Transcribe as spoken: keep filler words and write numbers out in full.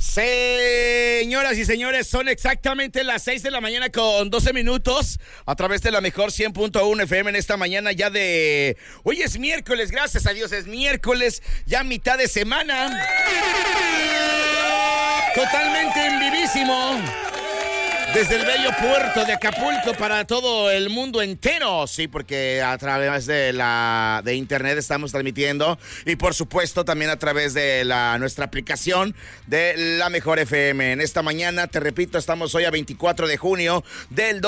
Señoras y señores, son exactamente las seis de la mañana con doce minutos a través de la mejor cien punto uno F M en esta mañana ya de... Hoy es miércoles, gracias a Dios, es miércoles, ya mitad de semana. Totalmente en vivísimo. Desde el bello puerto de Acapulco para todo el mundo entero, sí, porque a través de la de internet estamos transmitiendo y por supuesto también a través de la nuestra aplicación de La Mejor F M. En esta mañana, te repito, estamos hoy a veinticuatro de junio del